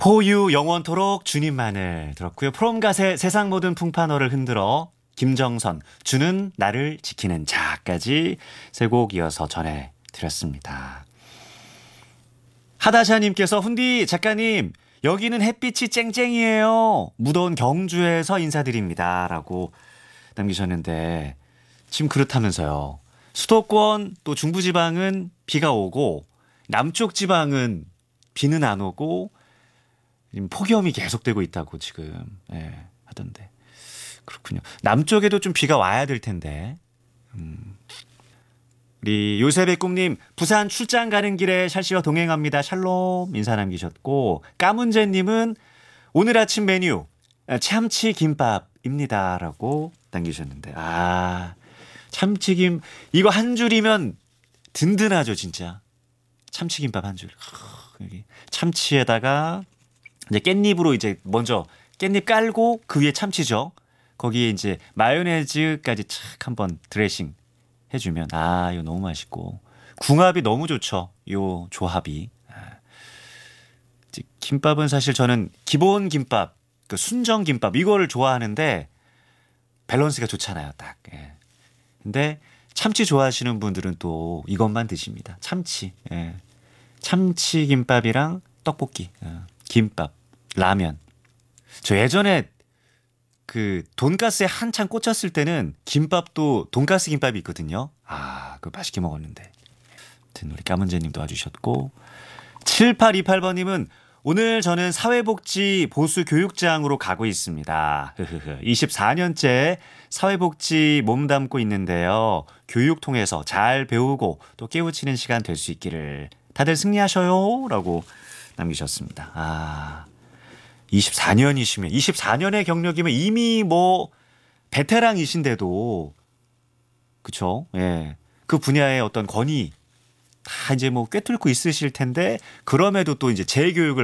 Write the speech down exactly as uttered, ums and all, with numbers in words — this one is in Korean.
포유 영원토록 주님만을 들었고요. 프롬갓의 세상 모든 풍파너를 흔들어, 김정선 주는 나를 지키는 자까지 세 곡 이어서 전해드렸습니다. 하다샤님께서 훈디 작가님 여기는 햇빛이 쨍쨍이에요. 무더운 경주에서 인사드립니다. 라고 남기셨는데 지금 그렇다면서요. 수도권 또 중부지방은 비가 오고 남쪽 지방은 비는 안 오고 지금 폭염이 계속되고 있다고 지금 예, 하던데 그렇군요. 남쪽에도 좀 비가 와야 될 텐데. 음. 우리 요셉의 꿈님 부산 출장 가는 길에 샬씨와 동행합니다. 샬롬 인사 남기셨고 까문제님은 오늘 아침 메뉴 참치 김밥입니다. 라고 남기셨는데 아 참치김 이거 한 줄이면 든든하죠 진짜. 참치김밥 한 줄. 여기 참치에다가 이제 깻잎으로 이제 먼저 깻잎 깔고 그 위에 참치죠. 거기에 이제 마요네즈까지 착 한번 드레싱 해주면 아 이거 너무 맛있고 궁합이 너무 좋죠. 요 조합이. 김밥은 사실 저는 기본 김밥, 그 순정 김밥 이거를 좋아하는데 밸런스가 좋잖아요. 딱. 예. 근데 참치 좋아하시는 분들은 또 이것만 드십니다. 참치. 예. 참치 김밥이랑 떡볶이, 예. 김밥, 라면. 저 예전에 그 돈가스에 한창 꽂혔을 때는 김밥도 돈가스 김밥이 있거든요. 아, 그거 맛있게 먹었는데. 아무튼 우리 까문제님도 와주셨고 칠팔이팔 번님은 오늘 저는 사회복지 보수 교육장으로 가고 있습니다. 이십사 년째 사회복지 몸담고 있는데요. 교육 통해서 잘 배우고 또 깨우치는 시간 될 수 있기를 다들 승리하셔요 라고 남기셨습니다. 아, 이십사 년이시면 이십사 년의 경력이면 이미 뭐 베테랑이신데도 그쵸? 예. 그 분야의 어떤 권위 다 이제 뭐 꿰뚫고 있으실 텐데 그럼에도 또 이제 재교육을